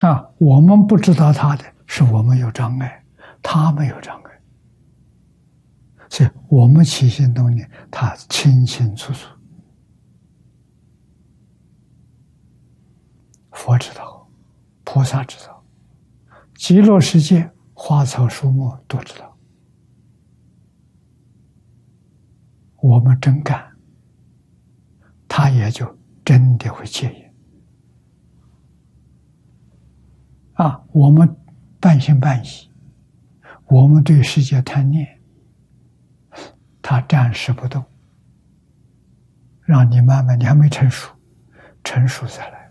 我们不知道他的是我们有障碍，他没有障碍，所以我们起心动念，他清清楚楚。佛知道，菩萨知道，极乐世界花草树木都知道。我们真干，他也就真的会戒烟。我们半信半疑，我们对世界贪念，他暂时不动，让你慢慢，你还没成熟，成熟再来。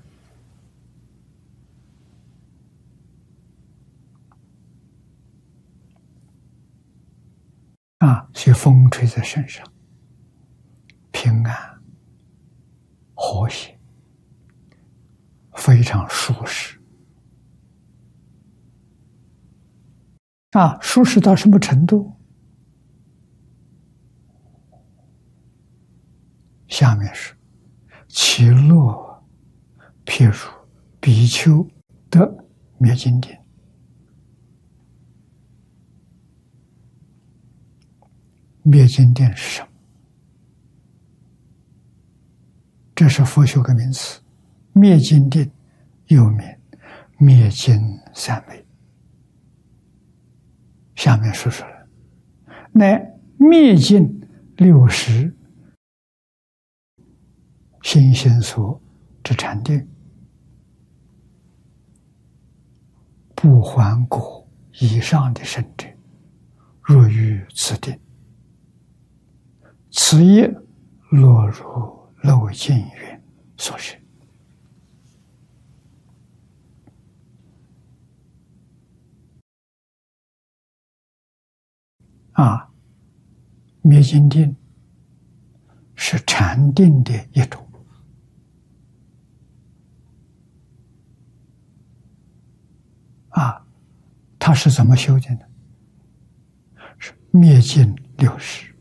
所以风吹在身上，平安、和谐，非常舒适。舒适到什么程度？下面是其乐，譬如比丘得灭尽定。灭尽定是什么？这是佛学个名词。灭尽定又名灭尽三昧。下面说出来，乃灭尽60心心所之禅定，不还果以上的圣者，若于此定，此业落入漏尽缘所生。灭尽定是禅定的一种。它是怎么修的呢？是灭尽60，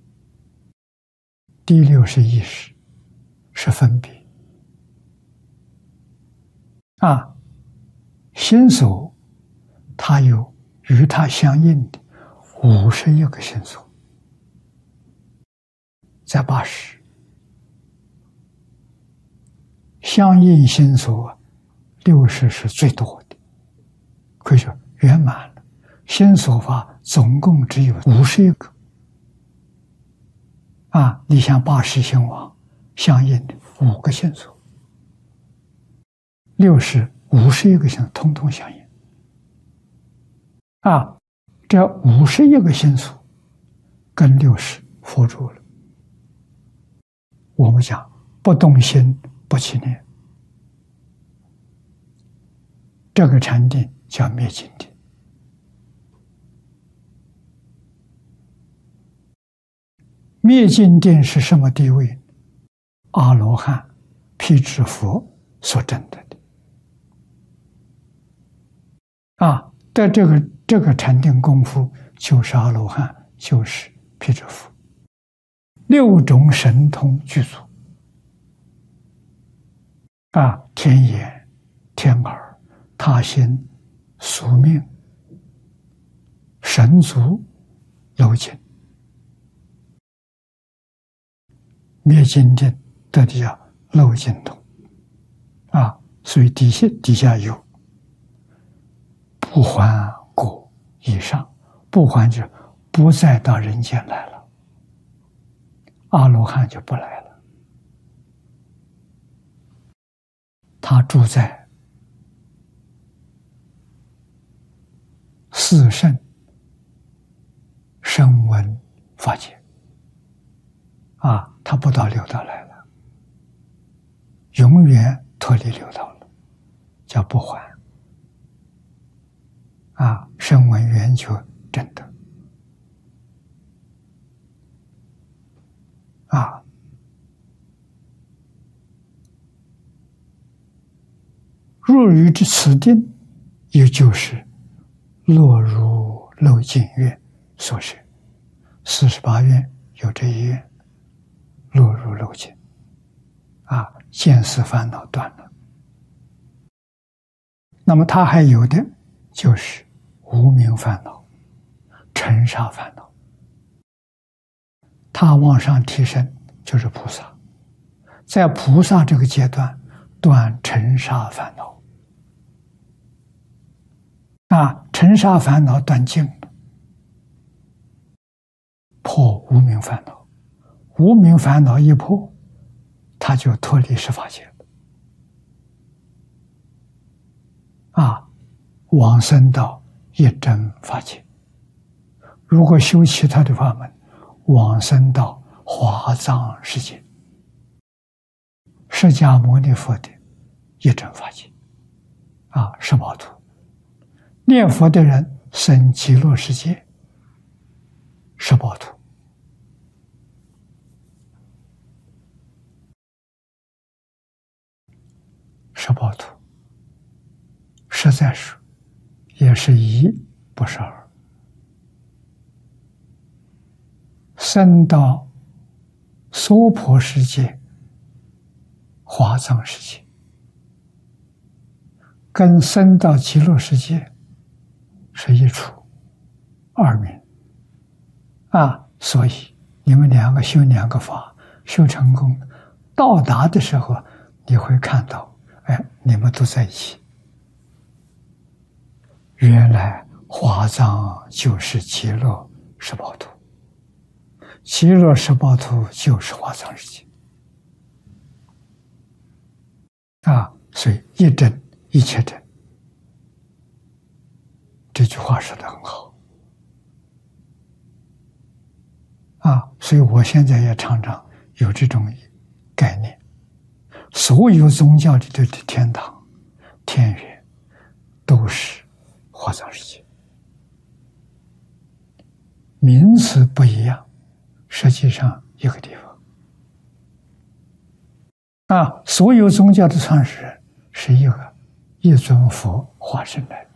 第6是意识，是分别。心所它有与它相应的51个心所，在80，相应心所60是最多的，可以说圆满了。心所法总共只有51个。你像80心王相应的5个心所，60、51个心所通通相应。这51个心所跟60佛住了。我们讲不动心不起念，这个禅定叫灭尽定。灭尽定是什么地位？阿罗汉、辟支佛所证得的。在这个禅定功夫，就是阿罗汉，就是辟支佛，6种神通具足。天眼、天耳、他心、宿命、神足、漏尽。灭尽定得的叫漏尽通。所以底下有不还果以上，不还就不再到人间来了，阿罗汉就不来了，他住在四圣声闻法界。他不到六道来了，永远脱离六道了，叫不还。声闻缘觉真的。入于之此定，也就是落入漏尽愿所生。48愿有这一愿，落入漏尽。见思烦恼断了， 那么他还有的就是无明烦恼、尘沙烦恼。他往上提升就是菩萨，在菩萨这个阶段断尘沙烦恼。尘沙烦恼断尽了，破无明烦恼。无明烦恼一破，他就脱离十法界了。往生到一真法界。如果修其他的法门，往生到华藏世界，释迦牟尼佛的一真法界，十宝图。念佛的人生极乐世界，十宝图。十宝图实在是也是一，不是二。生到娑婆世界、华藏世界，跟生到极乐世界是一处二名。所以你们两个修两个法，修成功，到达的时候，你会看到，你们都在一起。原来华藏就是极乐十宝图，极乐十宝图就是华藏世界。所以一真一切真，这句话说得很好。所以我现在也常常有这种概念，所有宗教里的天堂、天园都是华藏世界，名词不一样，实际上一个地方。所有宗教的创始人是一尊佛化身来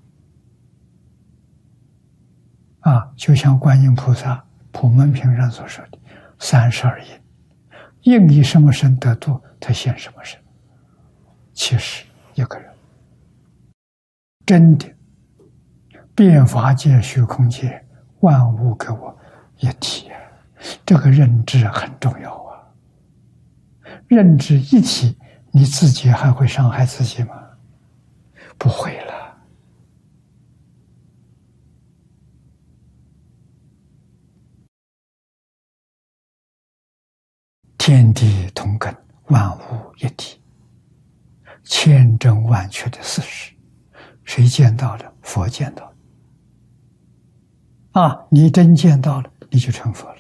的。就像观音菩萨普门品上所说的32应，应以什么身得度，他现什么身。其实一个人真的遍法界、虚空界，万物给我一体，这个认知很重要啊！认知一体，你自己还会伤害自己吗？不会了。天地同根，万物一体，千真万确的事实，谁见到了？佛见到了。你真见到了，你就成佛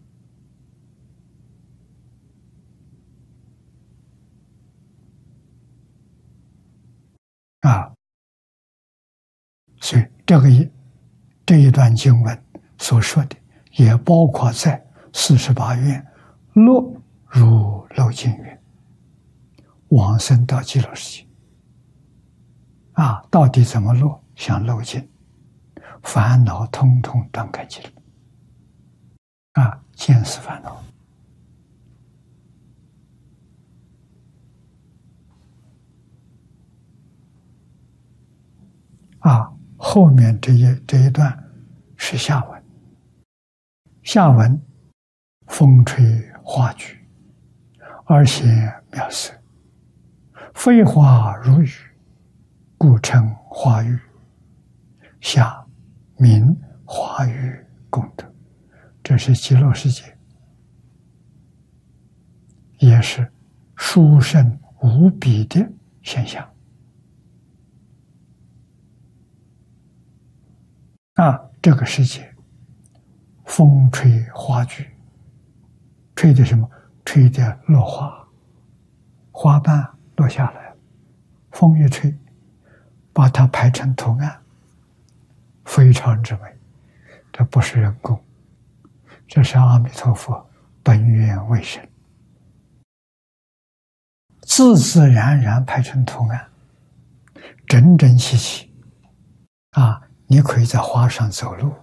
了。所以这一段经文所说的，也包括在48愿落入漏尽愿，往生到极乐世界。到底怎么落？像漏尽，烦恼通通断开尽了。见思烦恼。后面这一段是下文。下文风吹花举，而现妙色，飞花如雨，故称花雨。下名花雨功德，这是极乐世界，也是殊胜无比的现象。这个世界风吹花举，吹的什么？吹的落花，花瓣落下来，风一吹，把它排成图案，非常之美。这不是人工，这是阿弥陀佛本愿为生，自自然然排成图案，整整齐齐。你可以在花上走路，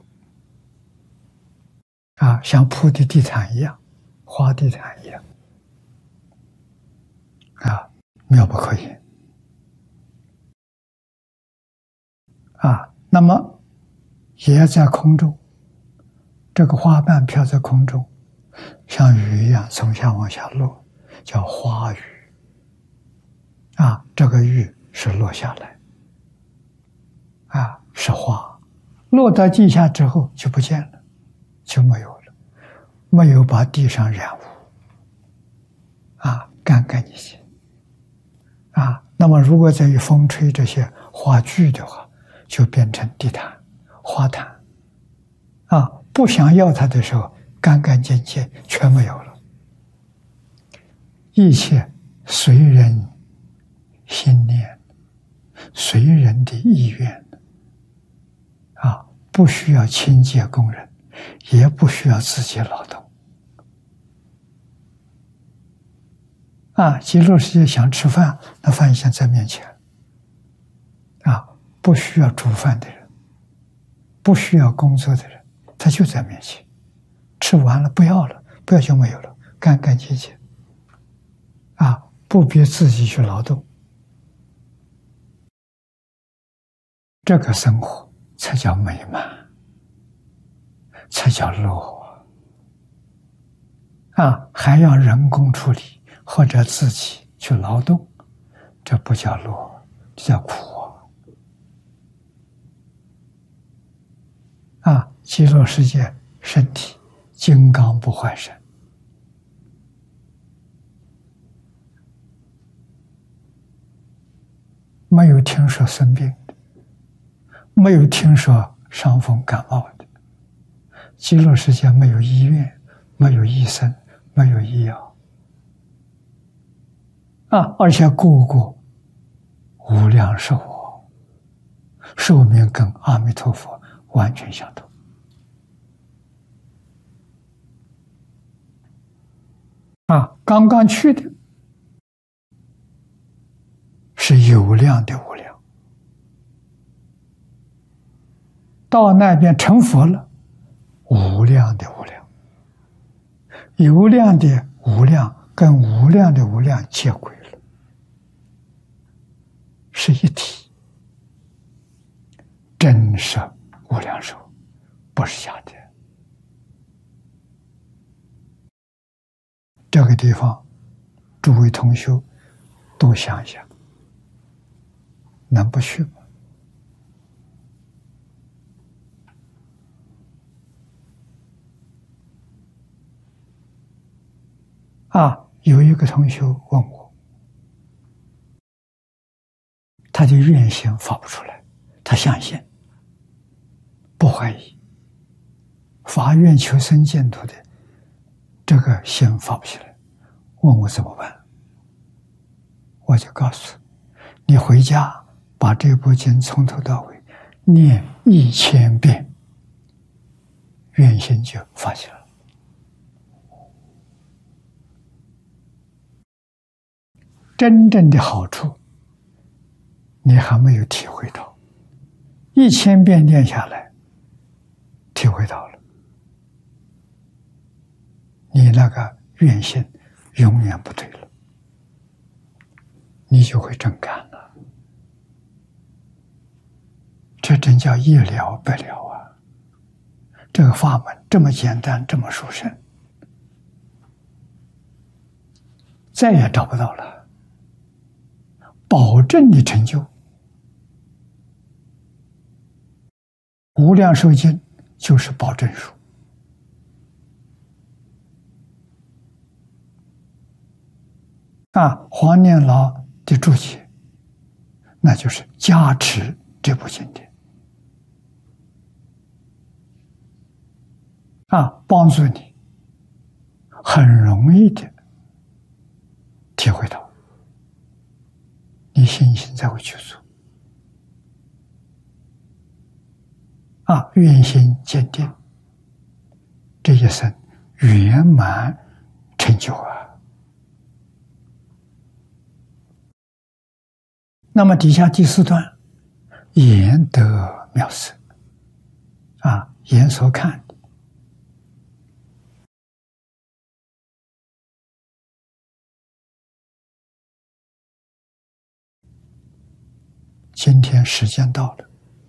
像铺的地毯一样，花地毯一样，妙不可言。 那么也在空中，这个花瓣飘在空中，像雨一样从下往下落，叫花雨。这个雨是落下来，是花，落到地下之后就不见了，就没有了，没有把地上染污，干干净净。那么如果再与风吹这些花聚的话，就变成地毯、花毯。不想要它的时候，干干净净，全没有了。一切随人心念，随人的意愿。不需要清洁工人，也不需要自己劳动。极乐世界想吃饭，那饭现在面前。不需要煮饭的人，不需要工作的人，他就在面前。吃完了不要了，不要就没有了，干干净净。不必自己去劳动。这个生活才叫美满，才叫乐。还要人工处理，或者自己去劳动，这不叫乐，这叫苦。极乐世界身体金刚不坏身，没有听说生病的，没有听说伤风感冒的。极乐世界没有医院，没有医生，没有医药。而且个个无量寿，寿命跟阿弥陀佛完全相同。刚刚去的是有量的无量，到那边成佛了，无量的无量，有量的无量跟无量的无量接轨了，是一体，真实无量寿，不是假的。这个地方，诸位同修多想想，能不去吗？有一个同修问我，他的愿心发不出来，他相信，不怀疑，发愿求生净土的这个心发不起来，问我怎么办？我就告诉你回家把这部经从头到尾念1000遍，愿心就发起来了。真正的好处你还没有体会到，1000遍念下来体会到了，你那个愿心永远不退了，你就会真干了。这真叫一了百了啊！这个法门这么简单，这么殊胜，再也找不到了，保证你成就。无量寿经就是保证书。黄念老的注解，那就是加持这部经典，帮助你很容易的体会到，你信心才会去做。愿心坚定，这一生圆满成就啊！那么底下第4段，眼得妙色，眼所看的，今天时间到了，